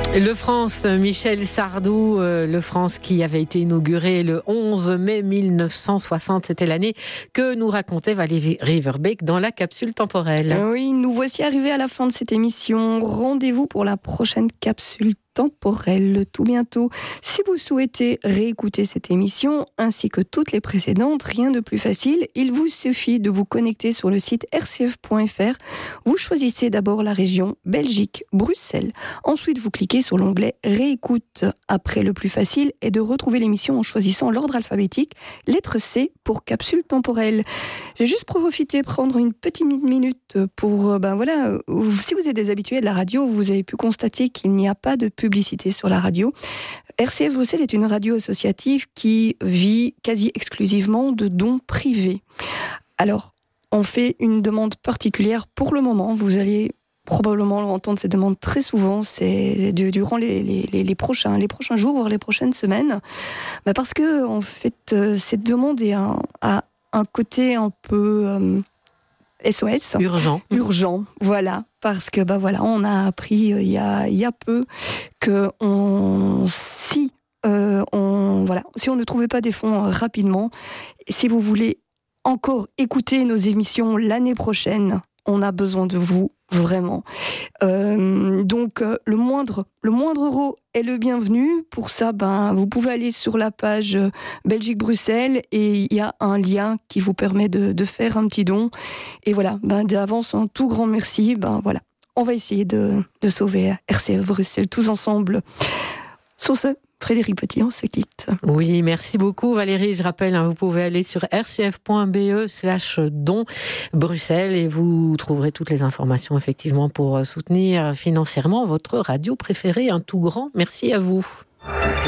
Le France, Michel Sardou, le France qui avait été inauguré le 11 mai 1960, c'était l'année que nous racontait Valérie Riverbeck dans la capsule temporelle. Oui, nous voici arrivés à la fin de cette émission. Rendez-vous pour la prochaine capsule temporelle tout bientôt. Si vous souhaitez réécouter cette émission ainsi que toutes les précédentes, rien de plus facile, il vous suffit de vous connecter sur le site rcf.fr. Vous choisissez d'abord la région Belgique, Bruxelles. Ensuite, vous cliquez sur l'onglet Réécoute. Après, le plus facile est de retrouver l'émission en choisissant l'ordre alphabétique, lettre C pour capsule temporelle. J'ai juste profité prendre une petite minute pour, si vous êtes des habitués de la radio, vous avez pu constater qu'il n'y a pas de publicité sur la radio. RCF Bruxelles est une radio associative qui vit quasi exclusivement de dons privés. Alors, on fait une demande particulière pour le moment. Vous allez probablement entendre cette demande très souvent, c'est durant les prochains jours, voire les prochaines semaines. Parce que, en fait, cette demande a un côté un peu SOS. Urgent, voilà. Parce que, on a appris il y a peu que si on ne trouvait pas des fonds rapidement, si vous voulez encore écouter nos émissions l'année prochaine, on a besoin de vous, vraiment. Donc, le moindre euro est le bienvenu. Pour ça, vous pouvez aller sur la page Belgique-Bruxelles et il y a un lien qui vous permet de faire un petit don. Et voilà, d'avance, un tout grand merci. On va essayer de sauver RCF Bruxelles tous ensemble. Sur ce, Frédéric Petit, on se quitte. Oui, merci beaucoup Valérie. Je rappelle, vous pouvez aller sur rcf.be/don Bruxelles et vous trouverez toutes les informations effectivement pour soutenir financièrement votre radio préférée. Un tout grand merci à vous.